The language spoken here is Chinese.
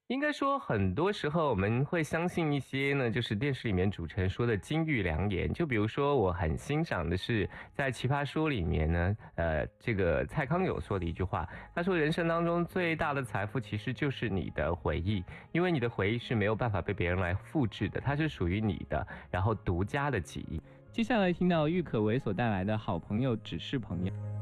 应该说，很多时候我们会相信一些呢，就是电视里面主持人说的金玉良言。就比如说，我很欣赏的是在《奇葩说》里面呢，这个蔡康永说的一句话，他说：“人生当中最大的财富其实就是你的回忆，因为你的回忆是没有办法被别人来复制的，它是属于你的，然后独家的记忆。” 接下来听到郁可唯所带来的好朋友只是朋友。